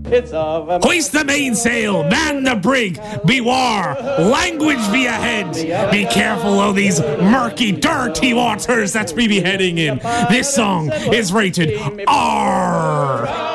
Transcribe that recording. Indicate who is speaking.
Speaker 1: It's of a
Speaker 2: Hoist the mainsail, man the brig, beware, language be ahead. Be careful of these murky, dirty waters that's we be heading in. This song is rated R.